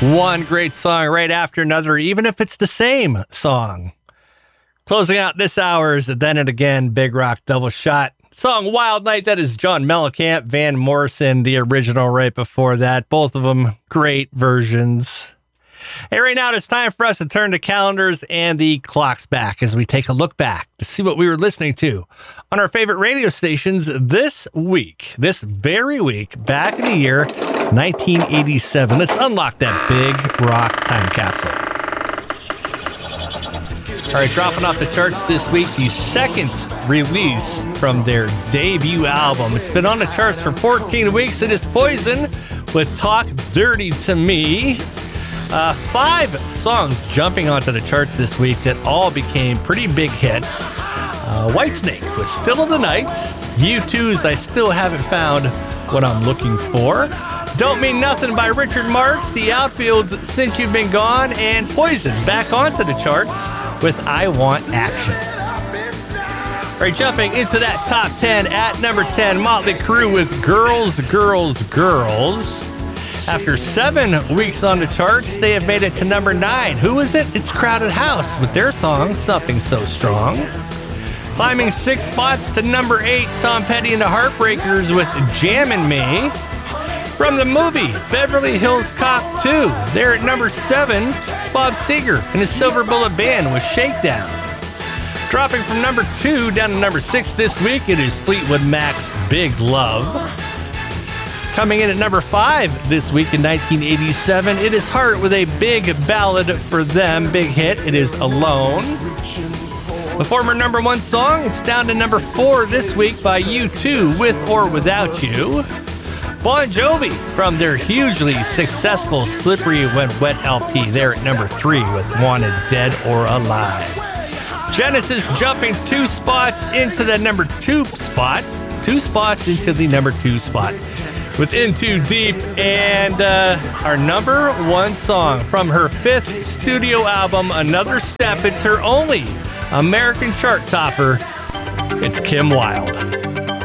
One great song right after another, even if it's the same song. Closing out this hour's Then and Again Big Rock Double Shot. Song Wild Night, that is John Mellencamp, Van Morrison, the original right before that. Both of them great versions. Hey, right now it's time for us to turn to calendars and the clocks back as we take a look back to see what we were listening to on our favorite radio stations this week, this very week, back in the year 1987. Let's unlock that big rock time capsule. All right, dropping off the charts this week, the second release from their debut album. It's been on the charts for 14 weeks. It is Poison with Talk Dirty to Me. 5 songs jumping onto the charts this week that all became pretty big hits. Whitesnake was Still of the Night. U2's I Still Haven't Found What I'm Looking For. Don't Mean Nothing by Richard Marx. The Outfield's Since You've Been Gone. And Poison back onto the charts with I Want Action. All right, jumping into that top 10 at number 10, Motley Crue with Girls, Girls, Girls. After 7 weeks on the charts, they have made it to number 9. Who is it? It's Crowded House with their song, Something So Strong. Climbing 6 spots to number 8, Tom Petty and the Heartbreakers with Jammin' Me. From the movie Beverly Hills Cop 2, they're at number 7, Bob Seger and his Silver Bullet Band with Shakedown. Dropping from number 2 down to number 6 this week, it is Fleetwood Mac's Big Love. Coming in at number 5 this week in 1987, it is Heart with a big ballad for them, big hit. It is Alone. The former number 1 song, it's down to number 4 this week by U2 with or Without You. Bon Jovi from their hugely successful Slippery When Wet LP, they're at number 3 with Wanted Dead or Alive. Genesis jumping 2 spots into the number 2 spot, 2 spots into the number 2 spot with In Too Deep, and our number 1 song from her 5th studio album, Another Step. It's her only American chart topper. It's Kim Wilde.